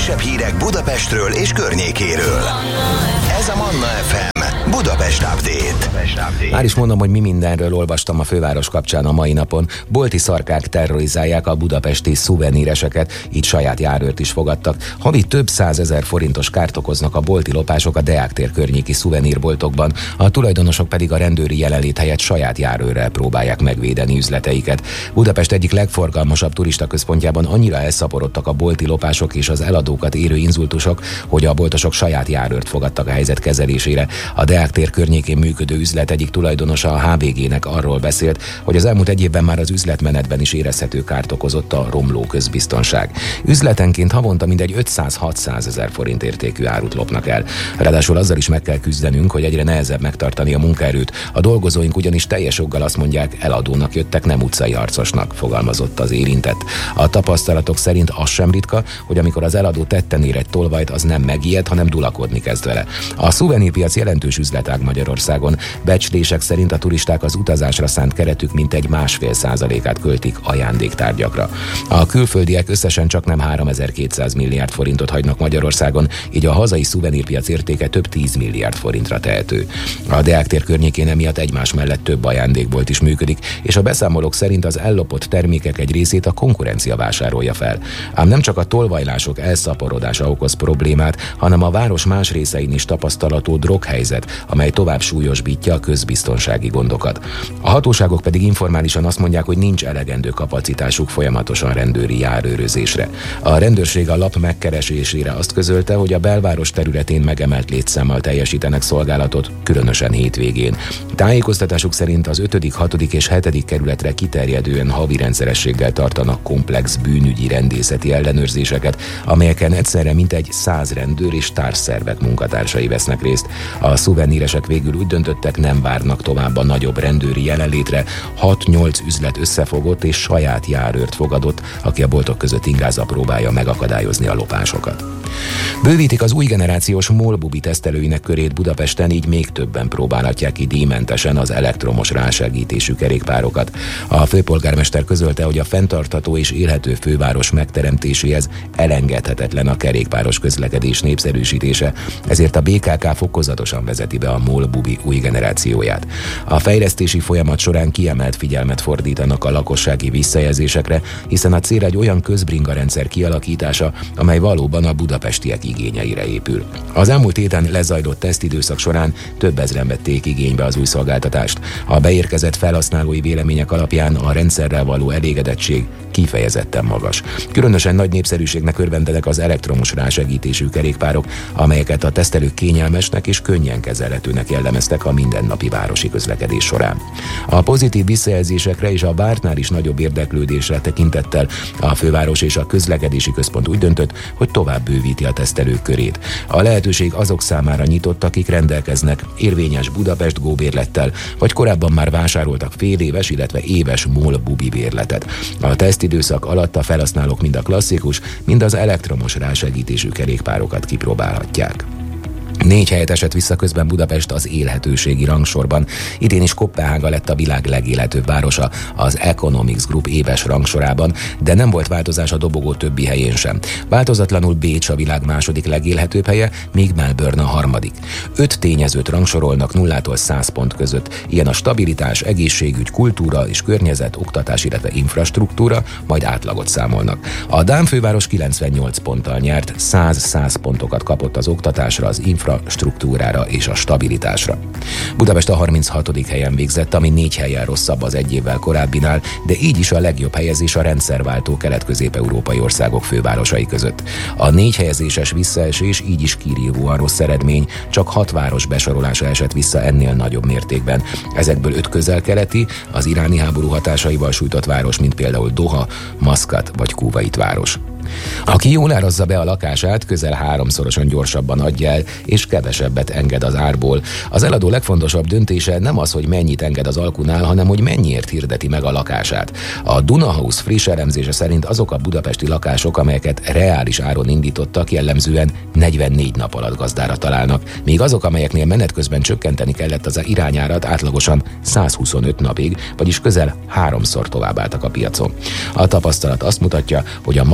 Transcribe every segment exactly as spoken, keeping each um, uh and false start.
legfrissebb hírek Budapestről és környékéről. Ez a Manna ef em Budapest Update. Már is mondom, hogy mi mindenről olvastam a főváros kapcsán a mai napon. Bolti szarkák terrorizálják a budapesti szuveníreseket, így saját járőrt is fogadtak. Havi több százezer forintos kárt okoznak a bolti lopások a Deák tér környéki szuvenírboltokban, a tulajdonosok pedig a rendőri jelenlét helyett saját járőrrel próbálják megvédeni üzleteiket. Budapest egyik legforgalmasabb turistaközpontjában annyira elszaporodtak a bolti lopások és az eladókat érő inzultusok, hogy a boltosok saját járőrt fogadtak a helyzet kezelésére. A Deák tér környékén működő üzlet egyik tulajdonosa a há vé gének arról beszélt, hogy az elmúlt egy évben már az üzletmenetben is érezhető kárt okozott a romló közbiztonság. Üzletenként havonta mindegy ötszáz-hatszáz ezer forint értékű árut lopnak el. Ráadásul azzal is meg kell küzdenünk, hogy egyre nehezebb megtartani a munkaerőt. A dolgozóink ugyanis teljes joggal azt mondják, eladónak jöttek, nem utcai harcosnak, fogalmazott az érintett. A tapasztalatok szerint az sem ritka, hogy amikor az eladó tetten ér egy tolvajt, az nem megijed, hanem dulakodni kezd vele. A szuvenírpiac jelentős üzletág Magyarországon. Becslések szerint a turisták az utazásra szánt keretük mintegy másfél százalékát költik ajándéktárgyakra. A külföldiek összesen csaknem háromezer-kétszáz milliárd forintot hagynak Magyarországon, így a hazai szuvenírpiac értéke több tíz milliárd forintra tehető. A Deák tér környékén emiatt egymás mellett több ajándékbolt is működik, és a beszámolók szerint az ellopott termékek egy részét a konkurencia vásárolja fel. Ám nem csak a tolvajlások elszaporodása okoz problémát, hanem a város más részein is tapasztalható droghelyzet, amely tovább súlyosbítja a közbiztonsági gondokat. A hatóságok pedig informálisan azt mondják, hogy nincs elegendő kapacitásuk folyamatosan rendőri járőrözésre. A rendőrség a lap megkeresésére azt közölte, hogy a belváros területén megemelt létszámmal teljesítenek szolgálatot, különösen hétvégén. Tájékoztatásuk szerint az ötödik, hatodik és hetedik kerületre kiterjedően havi rendszerességgel tartanak komplex bűnügyi rendészeti ellenőrzéseket, amelyeken egyszerre mintegy száz rendőr és társszervek munkatársai vesznek részt. A szuveníresek végül úgy döntöttek, nem várnak tovább a nagyobb rendőri jelenlétre. hat-nyolc üzlet összefogott és saját járőrt fogadott, aki a boltok között ingázva próbálja megakadályozni a lopásokat. Bővítik az új generációs MOL-bubi tesztelőinek körét Budapesten, így még többen próbálhatják ki díjmentesen az elektromos rásegítésű kerékpárokat. A főpolgármester közölte, hogy a fenntartható és élhető főváros megteremtéséhez elengedhetetlen a kerékpáros közlekedés népszerűsítése, ezért a bé ká ká fokozatosan vezeti be a MOL-bubi új generációját. A fejlesztési folyamat során kiemelt figyelmet fordítanak a lakossági visszajelzésekre, hiszen a cél egy olyan közbringarendszer kialakítása, amely valóban a budapestiek igényeire épül. Az elmúlt héten lezajlott tesztidőszak során több ezren vették igénybe az új szolgáltatást. A beérkezett felhasználói vélemények alapján a rendszerrel való elégedettség kifejezetten magas. Különösen nagy népszerűségnek örvendenek az elektromos rásegítésű kerékpárok, amelyeket a tesztelők kényelmesnek és könnyen kezelhetőnek jellemeztek a mindennapi városi közlekedés során. A pozitív visszajelzésekre és a vártnál is nagyobb érdeklődésre tekintettel a főváros és a közlekedési központ úgy döntött, hogy tovább bővíti a tesztelők körét. A lehetőség azok számára nyitott, akik rendelkeznek érvényes Budapest Go bérlettel, vagy korábban már vásároltak fél éves, illetve éves MOL-bubi bérletet. A tesztidőszak alatt a felhasználók mind a klasszikus, mind az elektromos rásegítésű kerékpárokat kipróbálhatják. Négy helyet esett vissza közben Budapest az élhetőségi rangsorban. Idén is Koppenhága lett a világ legélhetőbb városa az Economics Group éves rangsorában, de nem volt változás a dobogó többi helyén sem. Változatlanul Bécs a világ második legélhetőbb helye, míg Melbourne a harmadik. Öt tényezőt rangsorolnak nullától száz pont között. Ilyen a stabilitás, egészségügy, kultúra és környezet, oktatás, illetve infrastruktúra, majd átlagot számolnak. A dán főváros kilencvennyolc ponttal nyert, száz-száz pontokat kapott az oktatásra, az infrastruktúra struktúrára és a stabilitásra. Budapest a harminchatodik helyen végzett, ami négy helyen rosszabb az egy évvel korábbinál, de így is a legjobb helyezés a rendszerváltó kelet-közép-európai országok fővárosai között. A négy helyezéses visszaesés így is kirívóan rossz eredmény, csak hat város besorolása esett vissza ennél nagyobb mértékben. Ezekből öt közel-keleti, az iráni háború hatásaival sújtott város, mint például Doha, Maszkat vagy Kuvait város. Aki jól árazza be a lakását, közel háromszorosan gyorsabban adja el, és kevesebbet enged az árból. Az eladó legfontosabb döntése nem az, hogy mennyit enged az alkunál, hanem hogy mennyiért hirdeti meg a lakását. A Duna House friss elemzése szerint azok a budapesti lakások, amelyeket reális áron indítottak, jellemzően negyvennégy nap alatt gazdára találnak, míg azok, amelyeknél menet közben csökkenteni kellett az irányárat, átlagosan százhuszonöt napig, vagyis közel háromszor tovább álltak a piacon. A tapasztalat azt mutatja, hogy a magasabb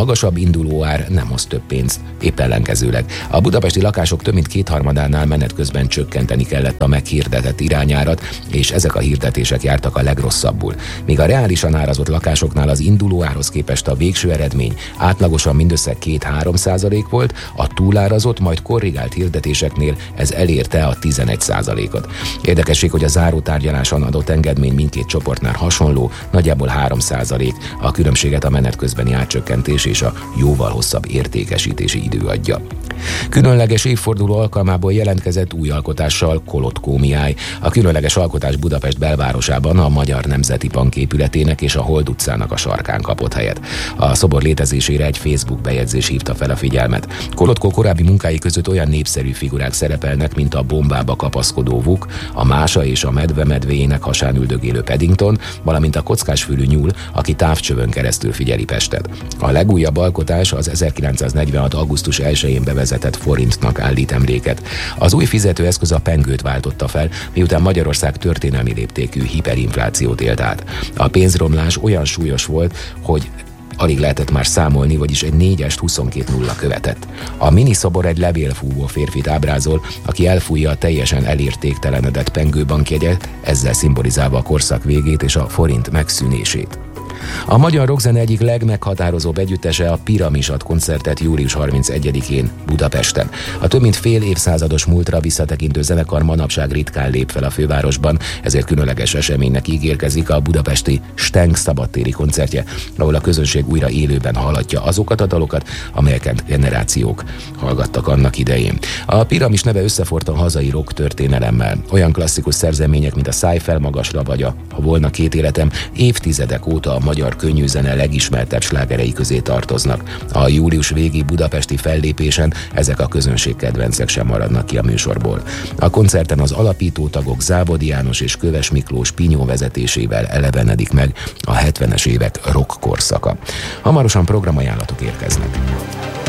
induló ár nem hoz több pénzt, épp ellenkezőleg. A budapesti lakások több mint kétharmadánál menet közben csökkenteni kellett a meghirdetett irányárat, és ezek a hirdetések jártak a legrosszabbul. Míg a reálisan árazott lakásoknál az induló árhoz képest a végső eredmény átlagosan mindössze két-három százalék volt, a túlárazott, majd korrigált hirdetéseknél ez elérte a tizenegy százalékot. Érdekesség, hogy a záró tárgyaláson adott engedmény mindkét csoportnál hasonló, nagyjából három százalék, a különbséget a menet közbeni átcsökkentés és a jóval hosszabb értékesítési idő adja. Különleges évforduló alkalmából jelentkezett új alkotással Kolotkó Mihály. A különleges alkotás Budapest belvárosában a Magyar Nemzeti Bank épületének és a Hold utcának a sarkán kapott helyet. A szobor létezésére egy Facebook bejegyzés hívta fel a figyelmet. Kolotkó korábbi munkái között olyan népszerű figurák szerepelnek, mint a bombába kapaszkodó Vuk, a Mása és a medve medvéjének hasán üldögélő Paddington, valamint a kockásfülű nyúl, aki távcsövön keresztül figyeli Pestet. A legújabb alkotás az ezerkilencszáznegyvenhat. augusztus elsején bevezetett forintnak állít emléket. Az új fizetőeszköz a pengőt váltotta fel, miután Magyarország történelmi léptékű hiperinflációt élt át. A pénzromlás olyan súlyos volt, hogy alig lehetett már számolni, vagyis egy négyest huszonkét nulla követett. A miniszobor egy levélfúvó férfit ábrázol, aki elfújja a teljesen elértéktelenedett pengőbankjegyet, ezzel szimbolizálva a korszak végét és a forint megszűnését. A magyar rockzene egyik legmeghatározóbb együttese a Piramis ad koncertet július harmincegyedikén Budapesten. A több mint fél évszázados múltra visszatekintő zenekar manapság ritkán lép fel a fővárosban, ezért különleges eseménynek ígérkezik a budapesti Stenk szabadtéri koncertje, ahol a közönség újra élőben hallhatja azokat a dalokat, amelyeket generációk hallgattak annak idején. A Piramis neve összeforrt a hazai rock történelemmel. Olyan klasszikus szerzemények, mint a Szállj fel magasra vagy a Ha volna két életem évtizedek óta a magyar könnyűzene legismertebb slágerei közé tartoznak. A július végi budapesti fellépésen ezek a közönség kedvencek sem maradnak ki a műsorból. A koncerten az alapító tagok Závodi János és Köves Miklós Pinyó vezetésével elevenedik meg a hetvenes évek rock korszaka. Hamarosan programajánlatok érkeznek.